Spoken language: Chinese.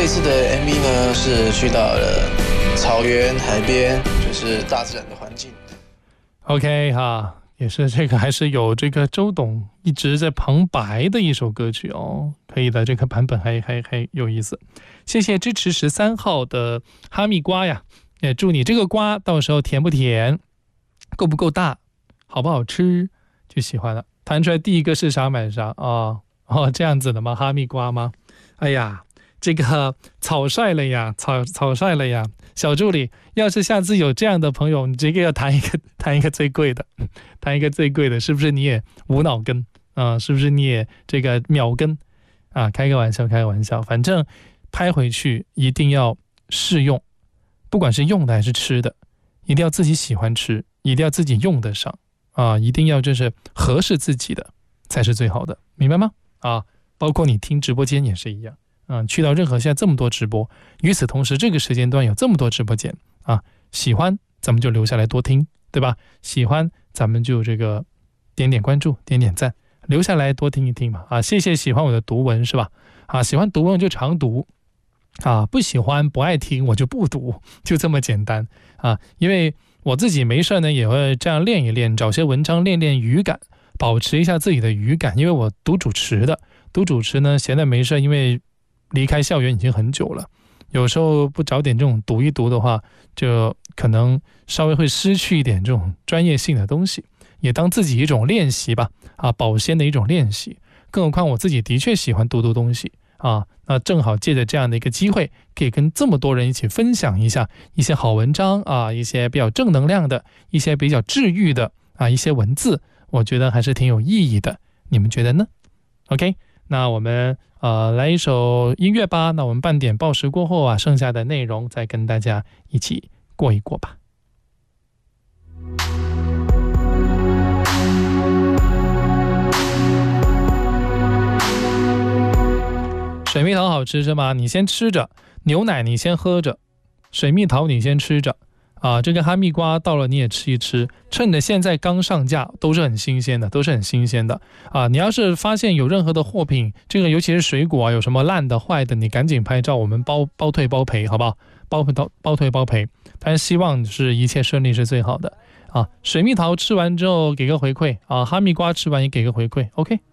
次的 MV 呢是去到了草原、海边，就是大自然的环境。 OK 哈，也是这个还是有这个周董一直在旁白的一首歌曲哦，可以的，这个版本还有意思。谢谢支持13号的哈密瓜呀，也祝你这个瓜到时候甜不甜，够不够大，好不好吃，就喜欢了。弹出来第一个是啥买啥哦，这样子的吗？哈密瓜吗？哎呀，这个草率了呀，草率了呀。小助理，要是下次有这样的朋友，你这个要弹一个最贵的，弹一个最贵的，是不是你也无脑跟啊？是不是你也这个秒跟啊？开个玩笑，开个玩笑，反正拍回去一定要试用，不管是用的还是吃的，一定要自己喜欢吃，一定要自己用得上啊，一定要就是合适自己的才是最好的，明白吗？啊，包括你听直播间也是一样。去到任何现在这么多直播，与此同时这个时间段有这么多直播间啊，喜欢咱们就留下来多听，对吧？喜欢咱们就这个点点关注，点点赞，留下来多听一听嘛。啊，谢谢喜欢我的读文是吧？啊，喜欢读文就常读啊，不喜欢不爱听我就不读，就这么简单啊。因为我自己没事呢也会这样练一练，找些文章练练语感，保持一下自己的语感。因为我读主持的，读主持呢闲的没事，因为离开校园已经很久了，有时候不找点这种读一读的话，就可能稍微会失去一点这种专业性的东西，也当自己一种练习吧，啊，保鲜的一种练习。更何况我自己的确喜欢读东西啊，那正好借着这样的一个机会，可以跟这么多人一起分享一下一些好文章啊，一些比较正能量的，一些比较治愈的啊，一些文字，我觉得还是挺有意义的，你们觉得呢 ？OK， 那我们来一首音乐吧。那我们半点报时过后啊，剩下的内容再跟大家一起过一过吧。水蜜桃好吃是吗？你先吃着，牛奶你先喝着，水蜜桃你先吃着啊。这个哈密瓜到了你也吃一吃，趁着现在刚上架，都是很新鲜的，都是很新鲜的啊。你要是发现有任何的货品，这个尤其是水果啊，有什么烂的坏的，你赶紧拍照，我们包退包赔，好不好？包退包赔，但是希望是一切顺利是最好的啊。水蜜桃吃完之后给个回馈啊，哈密瓜吃完也给个回馈 ，OK。